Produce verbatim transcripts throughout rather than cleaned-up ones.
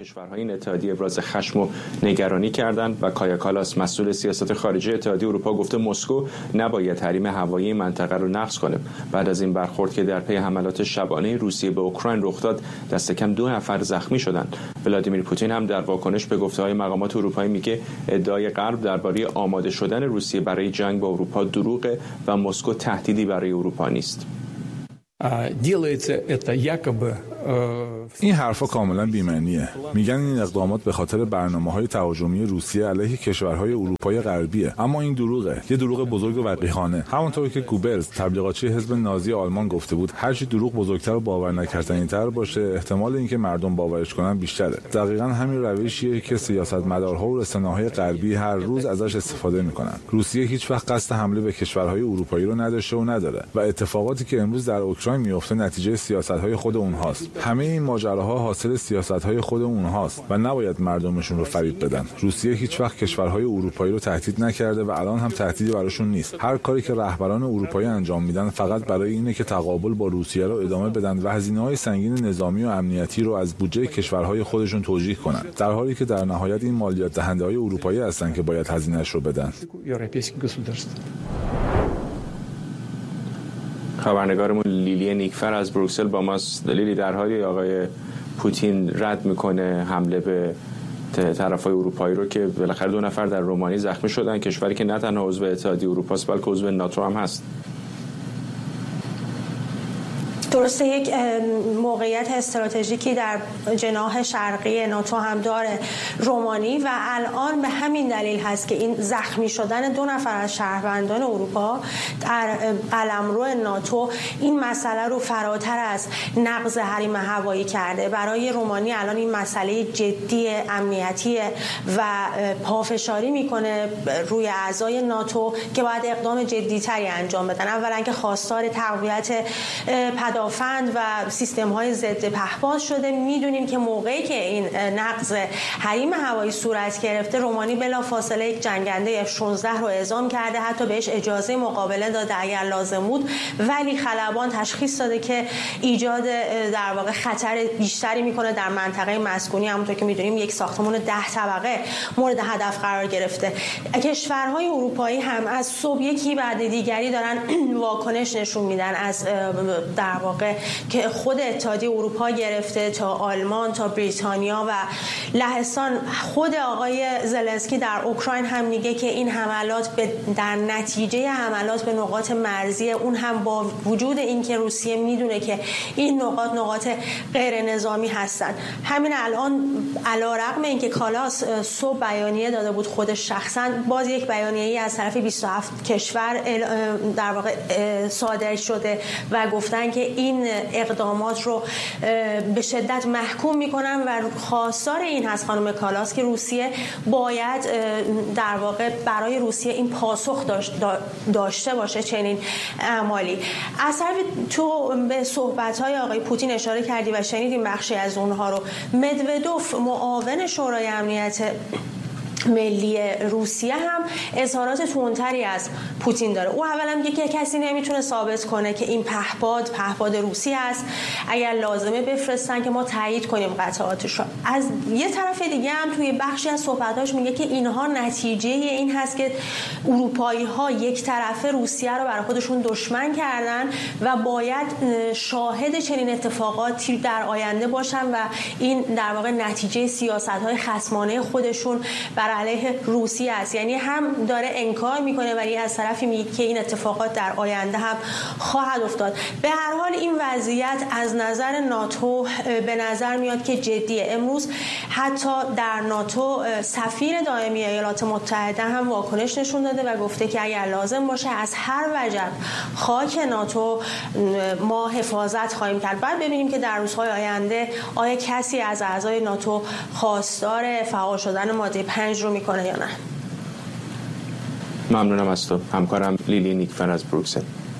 کشورهای این اتحادیه ابراز خشم و نگرانی کردند و کایا کالاس مسئول سیاست خارجی اتحادیه اروپا گفته مسکو نباید حریم هوایی منطقه رو نقض کنه. بعد از این برخورد که در پی حملات شبانه روسیه به اوکراین رخ داد، دست کم دو نفر زخمی شدند. ولادیمیر پوتین هم در واکنش به گفته‌های مقامات اروپایی میگه ادعای غرب درباره آماده شدن روسیه برای جنگ با اروپا دروغه و مسکو تهدیدی برای اروپا نیست. این حرفا کاملا بی‌معنیه. میگن این اقدامات به خاطر برنامه‌های تهاجمی روسیه علیه کشورهای اروپای غربیه، اما این دروغه، یه دروغ بزرگ و وقیحانه. همونطور که گوبلز تبلیغاتچی حزب نازی آلمان گفته بود، هرچی دروغ بزرگتر و باور نکردنی‌تر باشه، احتمال اینکه مردم باورش کنن بیشتره. دقیقاً همین روشیه که سیاستمدارها و رسانه‌های غربی هر روز ازش استفاده میکنن. روسیه هیچ وقت قصد حمله به کشورهای اروپایی رو نداشته و نداره و اتفاقاتی که امروز در اوکراین میفته نتیجه سیاست‌های خود اونهاست. همه این ماجراها حاصل سیاست‌های خود اونهاست و نباید مردمشون رو فریب بدن. روسیه هیچ وقت کشورهای اروپایی رو تهدید نکرده و الان هم تهدیدی براشون نیست. هر کاری که رهبران اروپایی انجام میدن فقط برای اینه که تقابل با روسیه رو ادامه بدن و هزینه‌های سنگین نظامی و امنیتی رو از بودجه کشورهای خودشون توجیه کنن، در حالی که در نهایت این مالیات دهنده‌های اروپایی هستن که باید هزینه‌اش رو بدن. خبرنگارمون لیلی نیکفر از بروکسل با ماست. لیلی، در حالی آقای پوتین رد میکنه حمله به طرفای اروپایی رو که بالاخره دو نفر در رومانی زخمی شدن، کشوری که نه تنها عضو اتحادیه اروپا است بلکه عضو ناتو هم هست. درسته یک موقعیت استراتژیکی در جناح شرقی ناتو هم داره رومانی و الان به همین دلیل هست که این زخمی شدن دو نفر از شهروندان اروپا در قلمرو ناتو این مسئله رو فراتر از نقض حریم هوایی کرده. برای رومانی الان این مسئله جدی امنیتی و پافشاری میکنه روی اعضای ناتو که باید اقدام جدیتری انجام بدن. اولا که خواستار تقویت پدافند و سیستم‌های ضد پهپاد شده. میدونیم که موقعی که این نقض حریم هوایی صورت گرفته، رومانی بلافاصله یک جنگنده اف شانزده رو اعزام کرده، حتی بهش اجازه مقابله داده اگر لازم بود، ولی خلبان تشخیص داده که ایجاد در واقع خطر بیشتری میکنه در منطقه مسکونی. همونطور که میدونیم یک ساختمان ده طبقه مورد هدف قرار گرفته. کشورهای اروپایی هم از صبح یکی بعد دیگری دارن واکنش نشون میدن، از در واقع که خود اتحادیه اروپا گرفته تا آلمان تا بریتانیا و لهستان. خود آقای زلنسکی در اوکراین هم میگه که این حملات به در نتیجه حملات به نقاط مرزی، اون هم با وجود اینکه روسیه میدونه که این نقاط نقاط غیر نظامی هستن. همین الان علیرغم اینکه کالاس صبح بیانیه داده بود خودش شخصا، باز یک بیانیه‌ای از طرف بیست و هفت کشور در واقع صادر شده و گفتن که این اقدامات رو به شدت محکوم میکنن و خواستار این هست خانم کالاس که روسیه باید در واقع برای روسیه این پاسخ داشته باشه چنین اعمالی. از طرف تو به صحبت‌های آقای پوتین اشاره کردی و شنیدیم بخشی از اونها رو. مدودوف معاون شورای امنیت ملی روسیه هم اظهارات تندتری از پوتین داره. او اولا میگه که کسی نمیتونه ثابت کنه که این پهپاد پهپاد روسی است، اگر لازمه بفرستن که ما تایید کنیم قطعاتش رو. از یه طرف دیگه هم توی بخشی از صحبتاش میگه که اینها نتیجه این هست که اروپایی ها یک طرفه روسیه رو برای خودشون دشمن کردن و باید شاهد چنین اتفاقاتی در آینده باشن و این در واقع نتیجه سیاست‌های خصمانه خودشون بر علیه روسیه است. یعنی هم داره انکار میکنه ولی از طرفی میگه که این اتفاقات در آینده هم خواهد افتاد. به هر حال این وضعیت از نظر ناتو به نظر میاد که جدیه. امروز حتی در ناتو سفیر دائمی ایالات متحده هم واکنش نشون داده و گفته که اگر لازم باشه از هر وجب خاک ناتو ما حفاظت خواهیم کرد. بعد ببینیم که در روزهای آینده آیا کسی از اعضای ناتو خواستار فعال شدن ماده پنج رو میکنه یا نه. ممنونم از تو. همکارم لیلی نیکفر از بروکسل.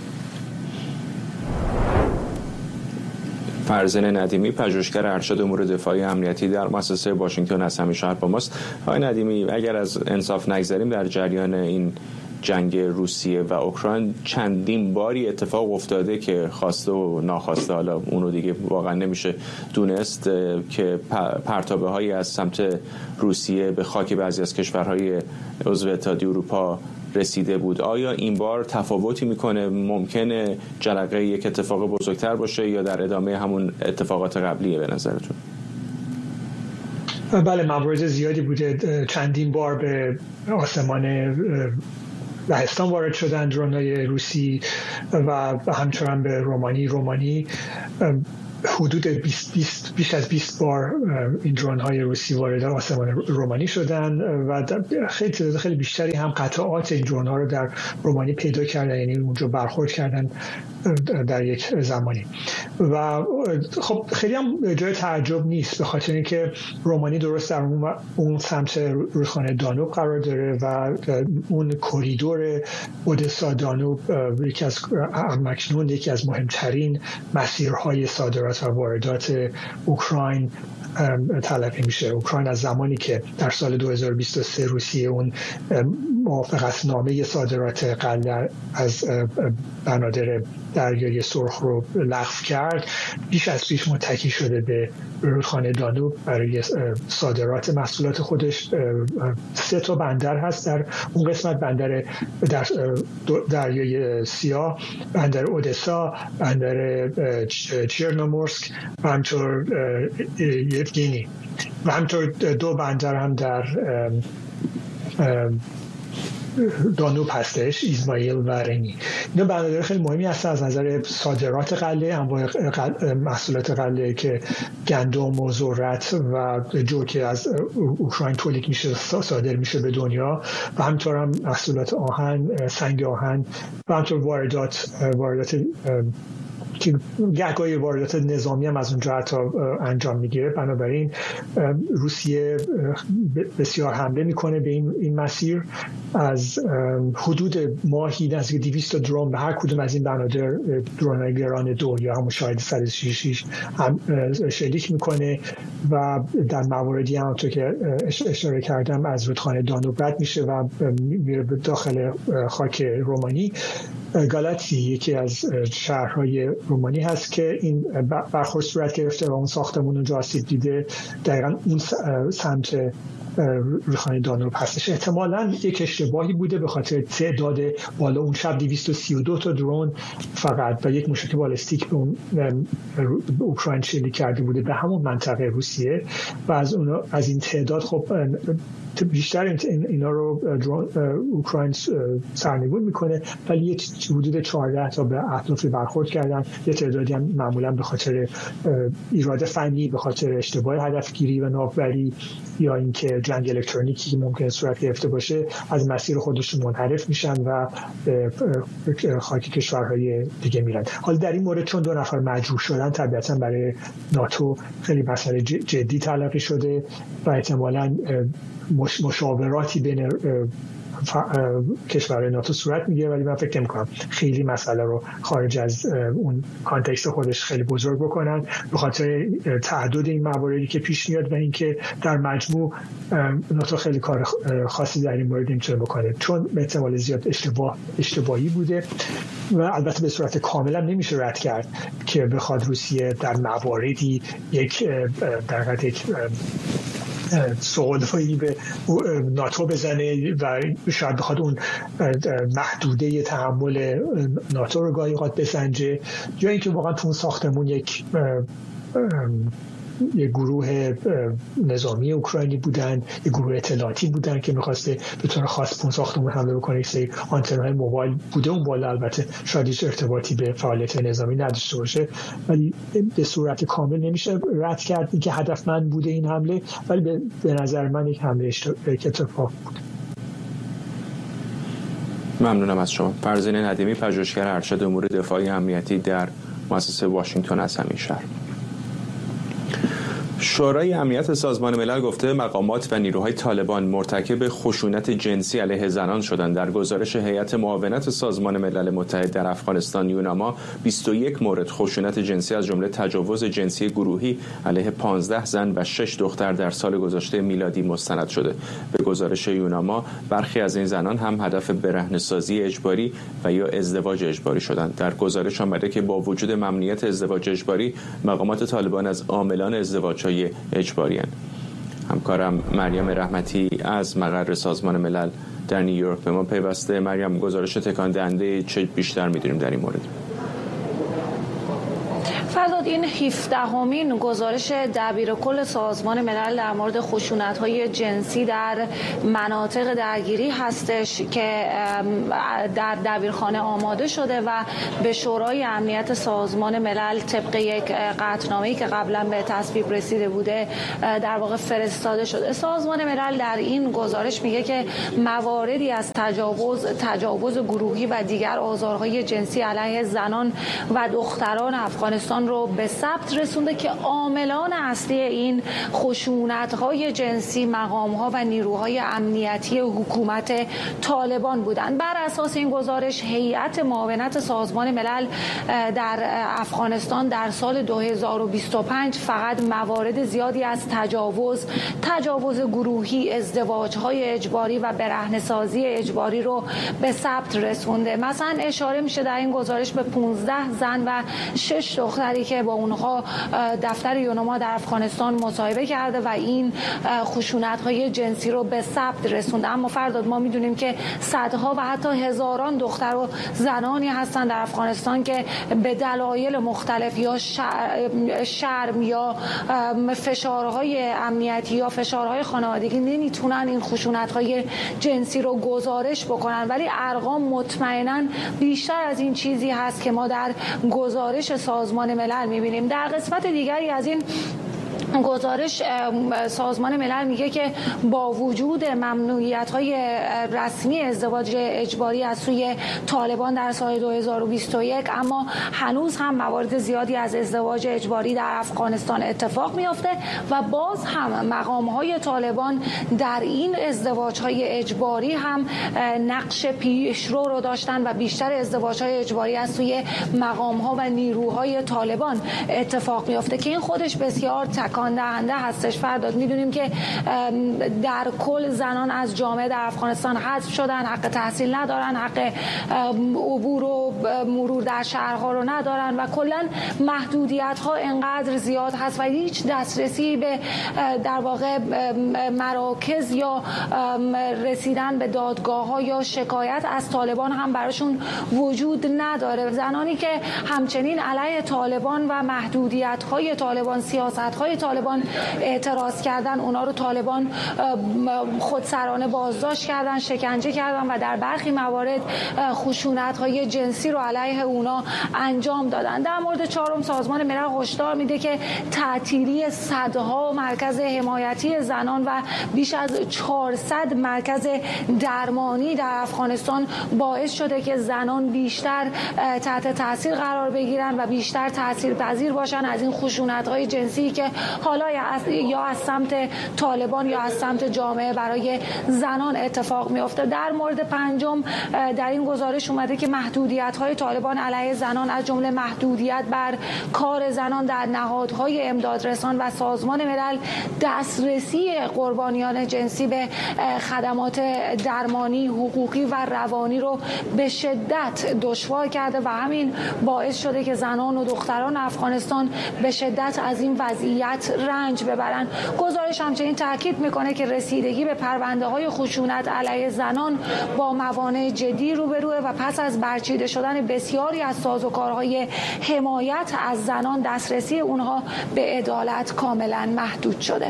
فرزین ندیمی، پژوهشگر ارشد امور دفاعی امنیتی در مؤسسه واشنگتن از همین شهر با ماست. آقای ندیمی، اگر از انصاف نگذریم در جریان این جنگ روسیه و اوکراین چندین باری اتفاق افتاده که خواسته و ناخواسته، حالا اونو دیگه واقعا نمیشه دونست، که پرتابه هایی از سمت روسیه به خاک بعضی از کشورهای عضو اتحادیه اروپا رسیده بود. آیا این بار تفاوتی میکنه؟ ممکنه جرقه یک اتفاق بزرگتر باشه یا در ادامه همون اتفاقات قبلیه به نظرتون؟ بله، موارد زیادی بوده. چندین بار به آسمان لهستان وارد شدن درون‌های روسی و همچنان به رومانی رومانی حدود بیست بیست بیش از بیست بار این درون‌های روسی وارد آسمان رومانی شدن و خیلی تعداد خیلی بیشتری هم قطعات این درون‌ها رو در رومانی پیدا کردن، یعنی اونجا برخورد کردن در یک زمانی. و خب خیلی هم جای تعجب نیست، به خاطر اینکه رومانی درست در اون, اون سمت رودخانه دانوب قرار داره و اون کوریدور اودسا دانوب یکی از مکنون یکی از مهمترین مسیرهای صادرات و واردات اوکراین تلقی میشه. اوکراین از زمانی که در سال دو هزار و بیست و سه روسیه اون موافقتنامه صادرات غله از بنادر دریای سرخ رو لغو کرد، بیش از پیش متکی شده به رودخانه دانوب برای صادرات محصولات خودش. سه تا بندر هست در اون قسمت، بندر در دریای سیاه، بندر اودسا، بندر چرنومورسک و همطور یوگینی و همطور دو بندر هم در دانوب هستش، ایزمایل و رنی. اینا بندرهای خیلی مهمی هستن از نظر صادرات غله، انواع محصولات غله که گندم و ذرت و جو که از اوکراین تولید میشه صادر میشه به دنیا و همینطور هم محصولات آهن، سنگ آهن و همینطور واردات واردات که گهگاهی واردات نظامی هم از اونجا حتی انجام میگیره. بنابراین روسیه بسیار حمله میکنه به این این مسیر. از حدود ماهی نزدیک دویست درون به هر کدوم از این بنادر، درون‌های گران دو یا همون شاید صد و سی و شش هم شلیک میکنه و در مواردی هم تو که اشاره کردم از رودخانه دانوب رد میشه و میره به داخل خاک رومانی. گالاتی یکی از شهرهای رومانی هست که این برخورد صورت گرفته و اون ساختمون اونجا آسیب دیده، دقیقاً اون سمت رودخانه دانوب هستش. احتمالاً یک اشتباهی بوده به خاطر تعداد بالا اون شب دویست و سی و دو تا درون فقط و یک موشک بالستیک به اون اوکراین شلیک کرده بوده به همون منطقه روسیه و از اون از این تعداد خب بیشتر اینا رو اوکراین سرنگون میکنه، ولی یه حدود چهارده تا به اهدافی برخورد کردن. یه تعدادی هم معمولا به خاطر ایراد فنی، به خاطر اشتباه هدفگیری و ناوبری یا اینکه جنگ الکترونیکی که ممکن صورت گرفته باشه از مسیر خودشون منحرف میشن و خاک کشورهای دیگه میرن. حالا در این مورد چون دو نفر مجروح شدن، طبیعتا برای ناتو خیلی مسئله جدی تلقی شده و احتمالاً مشاوراتی بین کشورهای ناتو صورت میگیره، ولی من فکر نمی‌کنم خیلی مسئله رو خارج از اون کانتکست خودش خیلی بزرگ بکنن به خاطر تعدد این مواردی که پیش میاد و اینکه در مجموع ناتو خیلی کار خاصی در این مورد نمیتونه بکنه، چون به احتمال زیاد اشتباه اشتباهی بوده و البته به صورت کاملا نمیشه رد کرد که بخواد روسیه در مواردی یک در حقیقت یک سوالفایی به ناتو بزنه و شاید بخواد اون محدوده تحمل ناتو رو گاهی اوقات بسنجه، یا اینکه واقعا تو اون ساختمون یک یک گروه نظامی اوکراینی بودن، یک گروه اطلاعاتی بودن که می‌خواسته به طور خاص پون ساختمون حمله بکنه. یک سری آنتن‌های موبایل بوده اون بالا، البته شاید هیچ ارتباطی به فعالیت نظامی نداشته باشه، ولی به صورت کامل نمیشه رد کرد که هدفمند بوده این حمله، ولی به, به نظر من یک حمله اتفاق بود. ممنونم از شما. فرزین ندیمی، پژوهشگر ارشد امور دفاعی امنیتی در مؤسسه واشنگتن از همین شهر. شورای امنیت سازمان ملل گفته مقامات و نیروهای طالبان مرتکب خشونت جنسی علیه زنان شدند. در گزارش هیئت معاونت سازمان ملل متحد در افغانستان یوناما بیست و یک مورد خشونت جنسی از جمله تجاوز جنسی گروهی علیه پانزده زن و شش دختر در سال گذشته میلادی مستند شده. به گزارش یوناما برخی از این زنان هم هدف برهنه‌سازی اجباری و یا ازدواج اجباری شدند. در گزارش آمده که با وجود ممنوعیت ازدواج اجباری، مقامات طالبان از عاملان ازدواج‌های اجباری هستند. همکارم مریم رحمتی از مقر سازمان ملل در نیویورک به ما پیوسته. مریم، گزارش تکان دهنده چه بیشتر می‌دونیم در این مورد؟ فرزاد، این هفدهمین گزارش دبیرکل سازمان ملل در مورد خشونت‌های جنسی در مناطق درگیری هستش که در دبیرخانه آماده شده و به شورای امنیت سازمان ملل طبق یک قطعنامه‌ای که قبلا به تصویب رسیده بوده در واقع فرستاده شده. سازمان ملل در این گزارش میگه که مواردی از تجاوز تجاوز گروهی و دیگر آزارهای جنسی علیه زنان و دختران افغانستان رو به ثبت رسونده که عاملان اصلی این خشونت‌های جنسی مقام‌ها و نیروهای امنیتی حکومت طالبان بودند. بر اساس این گزارش هیئت معاونت سازمان ملل در افغانستان در سال دو هزار و بیست و پنج فقط موارد زیادی از تجاوز، تجاوز گروهی، ازدواج‌های اجباری و برهنه‌سازی اجباری رو به ثبت رسونده. مثلا اشاره میشه در این گزارش به پانزده زن و شش دختری که با اونها دفتر یوناما در افغانستان مصاحبه کرده و این خشونت‌های جنسی رو به ثبت رسونده. اما فرداد، ما میدونیم که صدها و حتی هزاران دختر و زنانی هستند در افغانستان که به دلایل مختلف یا شرم یا فشارهای امنیتی یا فشارهای خانوادگی نمیتونن این خشونت‌های جنسی رو گزارش بکنن، ولی ارقام مطمئناً بیشتر از این چیزی هست که ما در گزارش سازمان ملل می‌بینیم. در قسمت دیگری از این گزارش سازمان ملل میگه که با وجود ممنوعیت‌های رسمی ازدواج اجباری از سوی طالبان در سال دو هزار و بیست و یک، اما هنوز هم موارد زیادی از ازدواج اجباری در افغانستان اتفاق میفته و باز هم مقام‌های طالبان در این ازدواج‌های اجباری هم نقش پیشرو رو داشتن و بیشتر ازدواج‌های اجباری از سوی مقام‌ها و نیروهای طالبان اتفاق میفته که این خودش بسیار تکان دهنده هستش. فرداد، میدونیم که در کل زنان از جامعه در افغانستان حذف شدن، حق تحصیل ندارن، حق عبور و مرور در شهرها رو ندارن و کلا محدودیت ها انقدر زیاد هست و هیچ دسترسی به در واقع مراکز یا رسیدن به دادگاه ها یا شکایت از طالبان هم براشون وجود نداره. زنانی که همچنین علیه طالبان و محدودیت های طالبان، سیاست های طالبان اعتراض کردن، اونا رو طالبان خودسرانه بازداشت کردن، شکنجه کردن و در برخی موارد خشونت‌های جنسی رو علیه اونا انجام دادن. در مورد چهارم، سازمان ملل هشدار میده که تعطیلی صدها مرکز حمایتی زنان و بیش از چهارصد مرکز درمانی در افغانستان باعث شده که زنان بیشتر تحت تاثیر قرار بگیرن و بیشتر تاثیرپذیر باشن از این خشونت‌های جنسی که حالا یا از سمت طالبان یا از سمت جامعه برای زنان اتفاق میفته. در مورد پنجم، در این گزارش اومده که محدودیت‌های طالبان علیه زنان از جمله محدودیت بر کار زنان در نهادهای امدادرسان و سازمان ملل، دسترسی قربانیان جنسی به خدمات درمانی، حقوقی و روانی رو به شدت دشوار کرده و همین باعث شده که زنان و دختران افغانستان به شدت از این وضعیت رنج ببرن. گزارش همچنین تاکید میکنه که رسیدگی به پرونده های خشونت علیه زنان با موانع جدی روبروه و پس از برچیده شدن بسیاری از سازوکارهای حمایت از زنان، دسترسی اونها به عدالت کاملا محدود شده.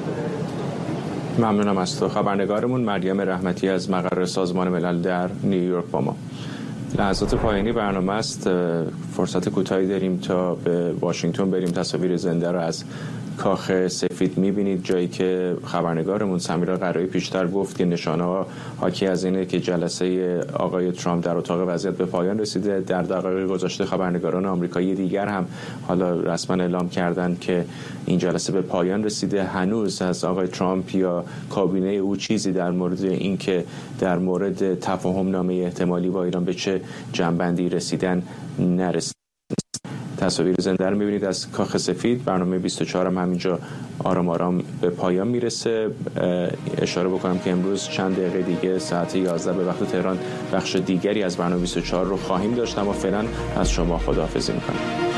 ممنونم از تو. خبرنگارمون مریم رحمتی از مقر سازمان ملل در نیویورک با ما. لحظات پایانی برنامه است. فرصت کوتاهی داریم تا به واشنگتن بریم تصاویر زنده را از کاخ سفید می‌بینید، جایی که خبرنگارمون سمیرا قرایی پیشتر گفت که نشانه‌ها حاکی از اینه که جلسه آقای ترامپ در اتاق وضعیت به پایان رسیده. در دقایق گذشته خبرنگاران آمریکایی دیگر هم حالا رسما اعلام کردند که این جلسه به پایان رسیده. هنوز از آقای ترامپ یا کابینه او چیزی در مورد اینکه در مورد تفاهم نامه احتمالی با ایران به چه جنبندی رسیدن نرسید. تصاویر زنده رو می‌بینید از کاخ سفید. برنامه بیست و چهار هم همینجا آرام آرام به پایان میرسه. اشاره بکنم که امروز چند دقیقه دیگه ساعت یازده به وقت تهران بخش دیگری از برنامه بیست و چهار رو خواهیم داشت، اما فعلا از شما خداحافظی می‌کنم.